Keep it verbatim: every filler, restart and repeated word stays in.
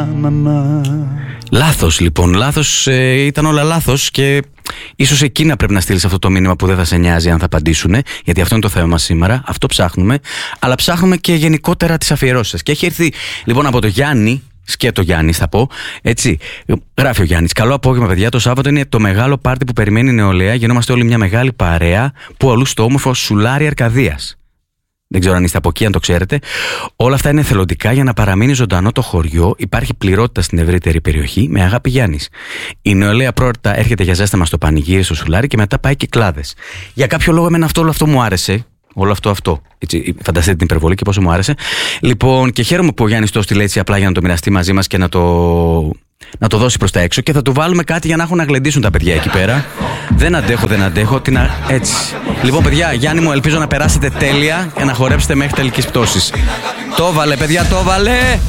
Λάθος λοιπόν, λάθος, ε, ήταν όλα λάθος και ίσως εκεί να πρέπει να στείλεις αυτό το μήνυμα που δεν θα σε νοιάζει αν θα απαντήσουν, γιατί αυτό είναι το θέμα μας σήμερα, αυτό ψάχνουμε, αλλά ψάχνουμε και γενικότερα τις αφιερώσεις σας. Και έχει έρθει λοιπόν από το Γιάννη, σκέτο Γιάννης θα πω, έτσι, γράφει ο Γιάννης: καλό απόγευμα παιδιά, το Σάββατο είναι το μεγάλο πάρτι που περιμένει η νεολαία, γινόμαστε όλοι μια μεγάλη παρέα που αλλού στο όμορφο Σουλάρι Αρκαδίας. Δεν ξέρω αν είστε από εκεί, αν το ξέρετε. Όλα αυτά είναι εθελοντικά για να παραμείνει ζωντανό το χωριό. Υπάρχει πληρότητα στην ευρύτερη περιοχή. Με αγάπη Γιάννης. Η νεολαία πρώτα έρχεται για ζέσταμα στο πανηγύρι, στο Σουλάρι και μετά πάει Κυκλάδες. Για κάποιο λόγο, εμένα αυτό όλο αυτό μου άρεσε. Όλο αυτό αυτό. Έτσι, φανταστείτε την υπερβολή και πόσο μου άρεσε. Λοιπόν, και χαίρομαι που ο Γιάννης το στείλει έτσι απλά για να το μοιραστεί μαζί μας και να το, να το δώσει προς τα έξω. Και θα του βάλουμε κάτι για να έχουν να γλεντήσουν τα παιδιά εκεί πέρα. Δεν αντέχω, δεν αντέχω. Τι να... Έτσι. Λοιπόν, παιδιά, Γιάννη μου, ελπίζω να περάσετε τέλεια και να χορέψετε μέχρι τελικής πτώσης. Το βάλε, παιδιά, το βάλε!